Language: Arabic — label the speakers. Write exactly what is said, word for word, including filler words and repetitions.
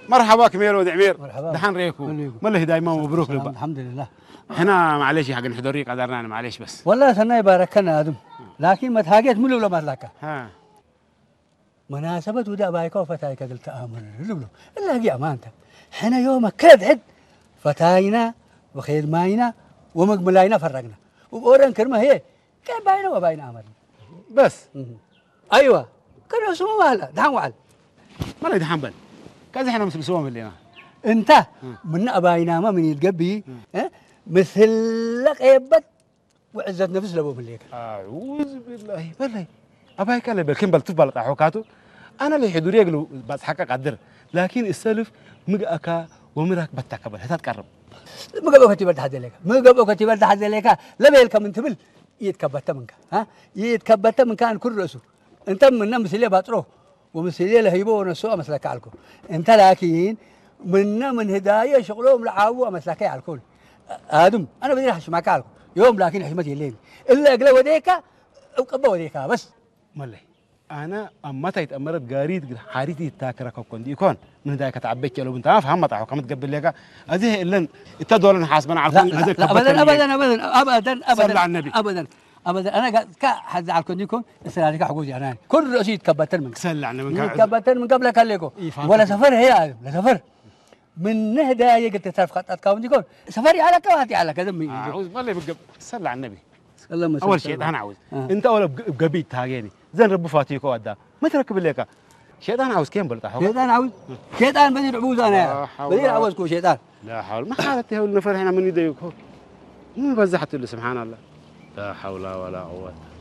Speaker 1: مرحبا كمير ودي عمير
Speaker 2: مرحبا
Speaker 1: دحين ريكو مله دايما مبروك لبا
Speaker 2: الحمد لله
Speaker 1: احنا معلش حق نحضريك قدرنا معلش بس
Speaker 2: والله سنة يباركنا ادم لكن ما تهاجت ملو ولا ما لك
Speaker 1: ها
Speaker 2: مناسبة ودا بايكو فتاي كدل تآمر لبلو إلا هي أمانتك حنا يومك كذا عد فتاينا وخير ماينا ومقبلاينا فرقنا وبورن كرمه هي كيف باينا وباينا أمر
Speaker 1: بس
Speaker 2: أيوة كانوا اسمه مالا دحين وعل
Speaker 1: ما له دحين بل كذا احنا مسلسوهم اللي
Speaker 2: انت من أباينا ما من يتقبي ها مثل لك يبت وعزة نفس لبو مليك
Speaker 1: أعوذ بالله بالله أباي كله بالكم بلتفبل حكاته أنا اللي حدوري يقولوا بس حكا قدر لكن السلف مجأك ومرك بتكبر هتتقرب
Speaker 2: مجأك كتير تحت لك مجأك كتير تحت لك لا بيلك من تبل يتكبت منك ها يتكبت من كان كل رأسه أنت من نمس اللي بتروح ومسيلي لهيبه ونسوء مسلك على الكل أنت لكن منا من هداية شغلهم لعاوة مسلك على الكل آدم أنا بدي أحش معك على يوم لكن حشمتي الليل إلا أقل وديك أو قبة وديك بس
Speaker 1: ملي أنا أما تيتأمرت قاريد حارتي تاكرك وكون يكون من ذاك تعبيك لو بنت فهمت أو كم تقبل لك هذه إلا تدور حاسبنا على
Speaker 2: لا أبدا أبدا أبدا أبدا أبدا
Speaker 1: صلى على النبي
Speaker 2: أبدا أبدا أنا كحد على الكون يكون استراتيك حقوقي أنا كل رأسي تكبتر منك
Speaker 1: صلى على النبي
Speaker 2: تكبتر من قبل كلكو ولا سفر هي آدم لا سفر من نهدا يقلت تعرف خطأت كون يكون سفري على كواتي على كذا مي
Speaker 1: أعوذ بالله بقب صلى على النبي
Speaker 2: اللهم
Speaker 1: أول شيء أنا عاوز أنت أول بقبيت تاجيني زين رب فاتيكو ودا ما تركب لك شيطان عاوز كم بلطة
Speaker 2: شيطان عاوز شيطان بدي عبوز أنا بدي عاوز كو شيطان
Speaker 1: لا حول ما حالته هو النفر هنا من يديك هو مو بزحت له سبحان الله لا حول ولا قوة